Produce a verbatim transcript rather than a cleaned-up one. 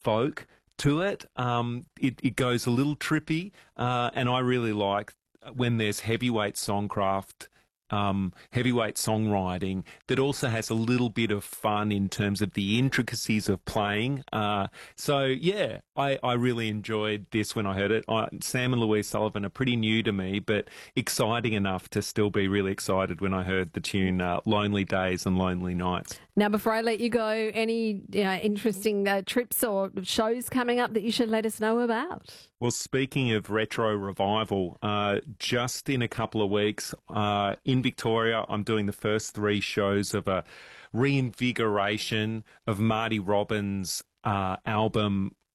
folk to it. Um, it, it goes a little trippy, uh, and I really like when there's heavyweight songcraft, um, heavyweight songwriting that also has a little bit of fun in terms of the intricacies of playing. Uh, so yeah, I, I really enjoyed this when I heard it. I, Sam and Louise Sullivan are pretty new to me, but exciting enough to still be really excited when I heard the tune uh, Lonely Days and Lonely Nights. Now, before I let you go, any you know, interesting uh, trips or shows coming up that you should let us know about? Well, speaking of retro revival, uh, just in a couple of weeks uh, in Victoria, I'm doing the first three shows of a reinvigoration of Marty Robbins' uh, album